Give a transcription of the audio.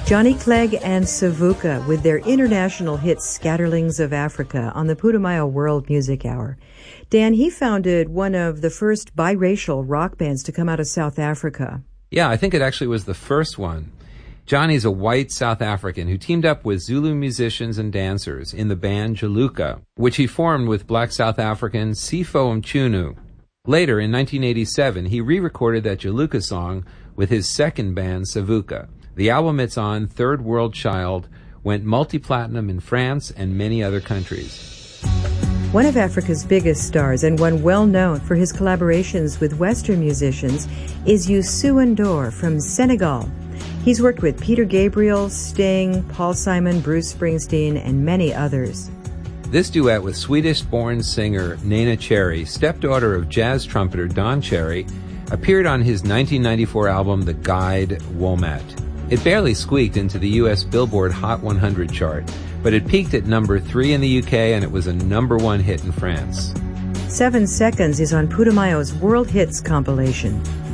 Johnny Clegg and Savuka with their international hit Scatterlings of Africa on the Putumayo World Music Hour. Dan, he founded one of the first biracial rock bands to come out of South Africa. Yeah, I think it actually was the first one. Johnny's a white South African who teamed up with Zulu musicians and dancers in the band Jaluka, which he formed with black South African Sipho Mchunu. Later, in 1987, he re-recorded that Jaluka song with his second band, Savuka. The album it's on, Third World Child, went multi-platinum in France and many other countries. One of Africa's biggest stars and one well known for his collaborations with Western musicians is Youssou N'Dour from Senegal. He's worked with Peter Gabriel, Sting, Paul Simon, Bruce Springsteen, and many others. This duet with Swedish-born singer Neneh Cherry, stepdaughter of jazz trumpeter Don Cherry, appeared on his 1994 album The Guide Womat. It barely squeaked into the U.S. Billboard Hot 100 chart, but it peaked at number 3 in the UK and it was a number 1 hit in France. 7 Seconds is on Putumayo's World Hits compilation.